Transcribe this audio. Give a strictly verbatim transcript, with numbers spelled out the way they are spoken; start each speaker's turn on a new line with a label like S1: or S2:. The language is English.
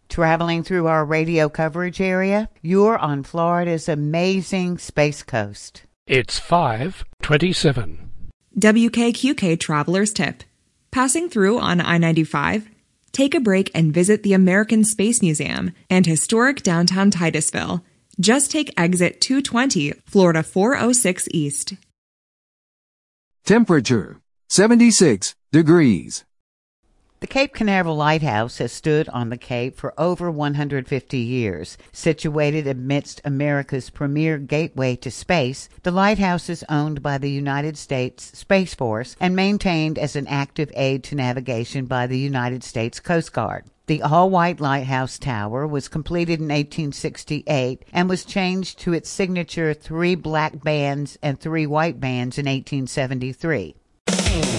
S1: Traveling through our radio coverage area, you're on Florida's amazing Space Coast.
S2: It's five twenty-seven.
S3: W K Q K Traveler's Tip. Passing through on I ninety-five, take a break and visit the American Space Museum and historic downtown Titusville. Just take exit two twenty, Florida four oh six East.
S4: Temperature, seventy-six degrees.
S1: The Cape Canaveral Lighthouse has stood on the Cape for over one hundred fifty years. Situated amidst America's premier gateway to space, the lighthouse is owned by the United States Space Force and maintained as an active aid to navigation by the United States Coast Guard. The all-white lighthouse tower was completed in eighteen sixty-eight and was changed to its signature three black bands and three white bands in eighteen seventy-three.